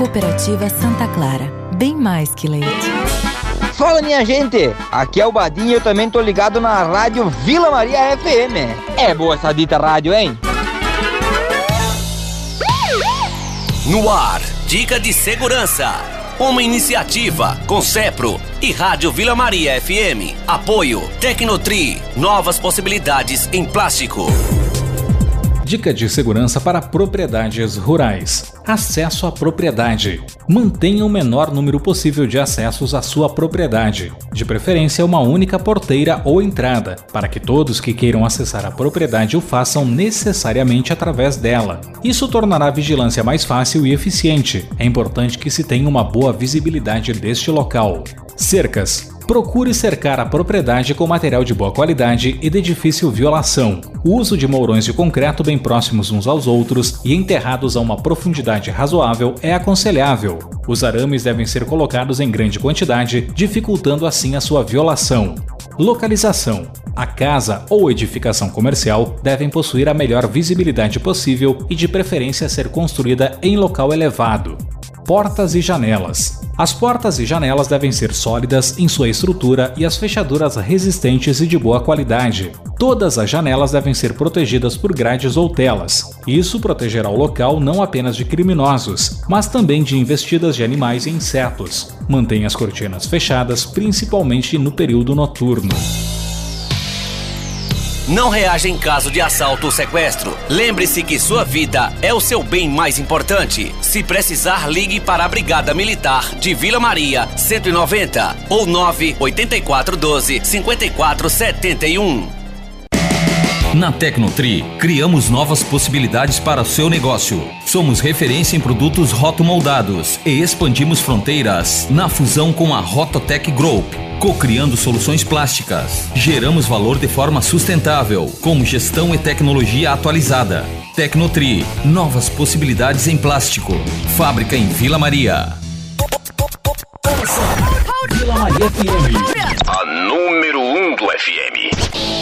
Cooperativa Santa Clara, bem mais que leite. Fala, minha gente, aqui é o Badinho, eu também tô ligado na rádio Vila Maria FM. É boa essa dita rádio, hein? No ar, dica de segurança. Uma iniciativa com Cepro e Rádio Vila Maria FM. Apoio Tecnotri, novas possibilidades em plástico. Dica de segurança para propriedades rurais. Acesso à propriedade. Mantenha o menor número possível de acessos à sua propriedade, de preferência uma única porteira ou entrada, para que todos que queiram acessar a propriedade o façam necessariamente através dela. Isso tornará a vigilância mais fácil e eficiente. É importante que se tenha uma boa visibilidade deste local. Cercas. Procure cercar a propriedade com material de boa qualidade e de difícil violação. O uso de mourões de concreto bem próximos uns aos outros e enterrados a uma profundidade razoável é aconselhável. Os arames devem ser colocados em grande quantidade, dificultando assim a sua violação. Localização. A casa ou edificação comercial devem possuir a melhor visibilidade possível e de preferência ser construída em local elevado. Portas e janelas. As portas e janelas devem ser sólidas em sua estrutura e as fechaduras resistentes e de boa qualidade. Todas as janelas devem ser protegidas por grades ou telas. Isso protegerá o local não apenas de criminosos, mas também de investidas de animais e insetos. Mantenha as cortinas fechadas, principalmente no período noturno. Não reaja em caso de assalto ou sequestro. Lembre-se que sua vida é o seu bem mais importante. Se precisar, ligue para a Brigada Militar de Vila Maria 190 ou 98412-5471. Na Tecnotri, criamos novas possibilidades para o seu negócio. Somos referência em produtos rotomoldados e expandimos fronteiras na fusão com a Rototec Group, co-criando soluções plásticas. Geramos valor de forma sustentável, como gestão e tecnologia atualizada. Tecnotri, novas possibilidades em plástico. Fábrica em Vila Maria. Vila Maria FM. A número 1 do FM.